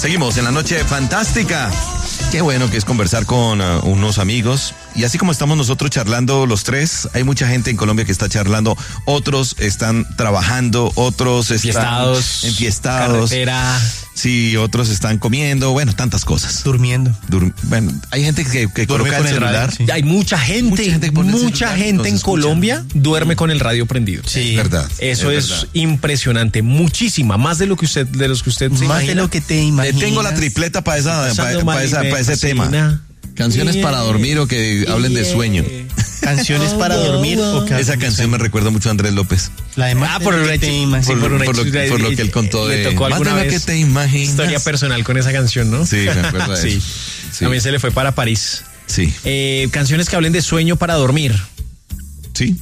Seguimos en la noche fantástica. Qué bueno que es conversar con unos amigos. Y así como estamos nosotros charlando los tres, hay mucha gente en Colombia que está charlando. Otros están trabajando, otros están enfiestados. Carretera. Sí, otros están comiendo, bueno, tantas cosas. Durmiendo. Bueno, hay gente que coloca el celular. radio, sí. Hay mucha gente en Colombia duerme con el radio prendido. Sí, verdad. Eso es verdad. impresionante, muchísima, más de los que usted se Más imagina. de lo que te imaginas. Tengo la tripleta para Pasando mal y me ese tema. fascina. Canciones para dormir o que hablen de sueño. Canciones para dormir o que Esa canción me recuerda mucho a Andrés López. La de más por de lo que te imaginas. por lo que él contó le de tocó más de alguna lo que vez te imaginas. historia personal con esa canción, ¿no? Sí, me acuerdo de Sí. eso. Sí. También se le fue para París. Sí. Canciones que hablen de sueño para dormir. Sí.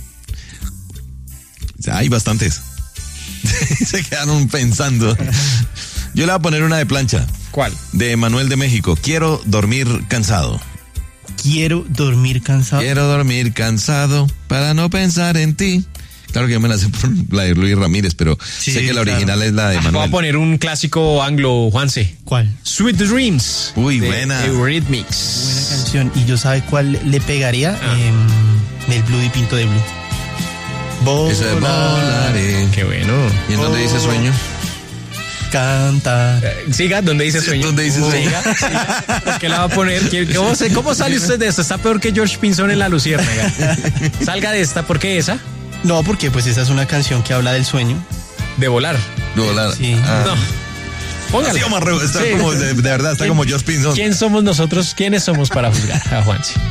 Hay bastantes. Se quedaron pensando. Yo le voy a poner una de plancha. ¿Cuál? De Manuel de México. Quiero dormir cansado. Quiero dormir cansado. Quiero dormir cansado para no pensar en ti. Claro que yo me la sé por la de Luis Ramírez, pero Sí, sé que la claro. original es la de Voy a Manuel. poner un clásico anglo, Juanse. ¿Cuál? Sweet Dreams. Uy, de buena. Eurythmics. Buena canción. ¿Y yo sabe cuál le pegaría? El Blue y Pinto de Blue. Eso de volaré. Qué bueno. ¿Y en dónde dice sueño? Canta. Siga, ¿dónde dice sueño? ¿Dónde dice sueño? Siga. ¿Por qué la va a poner? ¿Cómo sale usted de esto? Está peor que George Pinzón en La Luciérnaga. Salga de esta. ¿Por qué esa? No, porque pues esa es una canción que habla del sueño. De volar. De volar. Sí. Ah. No. Póngala. Así como está Sí. como de verdad, está como George Pinzón. ¿Quién somos nosotros? ¿Quiénes somos para juzgar a Juanse?